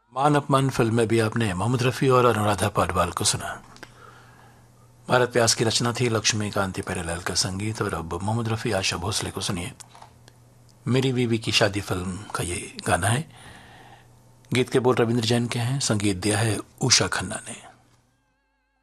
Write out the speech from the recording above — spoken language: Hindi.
मान अपमान फिल्म में भी आपने मोहम्मद रफ़ी और अनुराधा पौडवाल को सुना। भारत व्यास की रचना थी, लक्ष्मीकांत प्यारेलाल का संगीत। और अब मोहम्मद रफ़ी आशा भोसले को सुनिए। मेरी बीवी की शादी फिल्म का ये गाना है। गीत के बोल रविंद्र जैन के हैं, संगीत दिया है उषा खन्ना ने।